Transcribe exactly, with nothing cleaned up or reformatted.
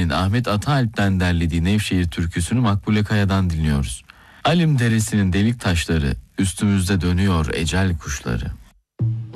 Bey'in Ahmet Ataalp'ten derlediği Nevşehir türküsünü Makbule Kaya'dan dinliyoruz. Alim Deresi'nin delik taşları, üstümüzde dönüyor ecel kuşları.